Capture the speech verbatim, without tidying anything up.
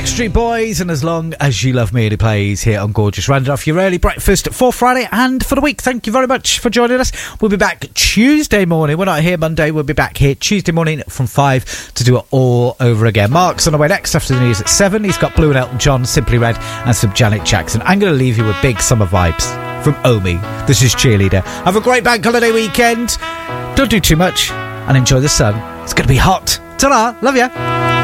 Backstreet Boys and As Long As You Love Me, it plays here on Gorgeous. Rounded off your early breakfast for Friday and for the week. Thank you very much for joining us. We'll be back Tuesday morning. We're not here Monday. We'll be back here Tuesday morning from five to do it all over again. Mark's on the way next after the news at seven. He's got Blue and Elton John, Simply Red and some Janet Jackson. I'm going to leave you with big summer vibes from Omi. This is Cheerleader. Have a great bank holiday weekend. Don't do too much and enjoy the sun. It's going to be hot. Ta-ra. Love ya.